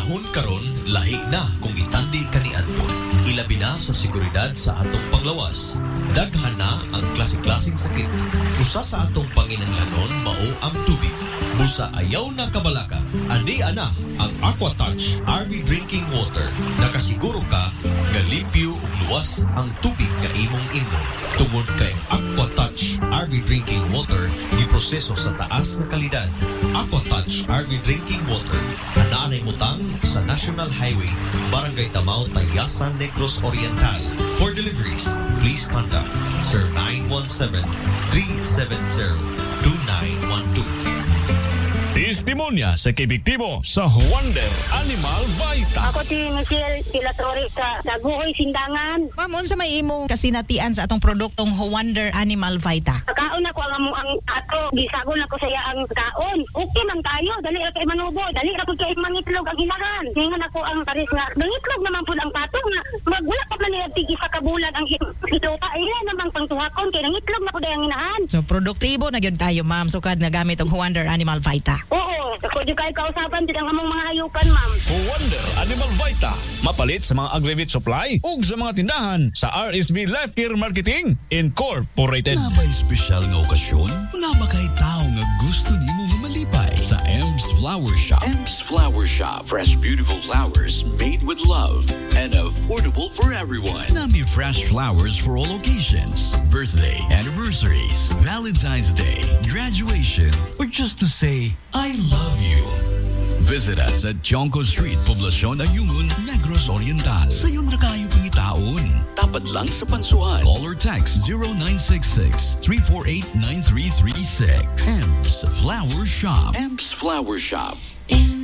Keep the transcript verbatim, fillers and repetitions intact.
panahon karon lahi na kung itandi kaniadto. Ilabi na sa seguridad sa atong panglawas. Daghan na ang klase-klaseng sakit. Usa sa atong panginahanglanon mao ang tubig. Busa ayaw na kabalaka. Andi ana ang Aquatouch R V Drinking Water. Nakasiguro ka nga limpyo ug luwas ang tubig nga imong inom. Tungod kay Aquatouch R V Drinking Water giproseso sa taas nga kalidad. Aquatouch R V Drinking Water anaanay mutang sa National Highway, Barangay Tamao, Tayasan, Negros Oriental. For deliveries, please contact Sir nine one seven, three seven zero, two nine one two. Testimonya sa kibiktibo sa Wonder Animal Vita. Ako si Michelle Pilatori sa Daguhoy, Sindangan. Ma'am, unsa may imong kasinatian sa atong produktong Wonder Animal Vita? Kaon ako ang among ang ato, gisagol ako sa iya ang kaon. Okay man tayo, dali ra kay manubo, dali ra pud kay mangitlog ang hilahan. Ningon ako ang paris nga, mangitlog naman pud ang pato nga magwala pa man niya tigi sa kabulan ang ito pa ila namang pangtuhakon kay nangitlog na pud ang inahan. So produktibo na gyud kayo, ma'am, sukad na gamit ang Wonder Animal Vita. Oo, ako di kayo kausapan din ang among mga hayupan, ma'am. Wonder Animal Vita. Mapalit sa mga agri-vet supply ug sa mga tindahan sa R S V Life Care Marketing Incorporated. Nabay espesyal nga okasyon? Naba kay tao nga gusto nimo nga malipay sa Ems Flower Shop. Ems Flower Shop. Fresh, beautiful flowers made with love and affordable for everyone. Nami fresh flowers for all occasions. Birthday, anniversaries, Valentine's Day, graduation, or just to say, I love you. Visit us at Jonco Street, Poblacion Ayungun, Negros Oriental. Sa iyong rakayo pangitaon. Tapat lang sa pansuhan. Call or text zero nine six six, three four eight, nine three three six. Ems Flower Shop. Ems Flower Shop.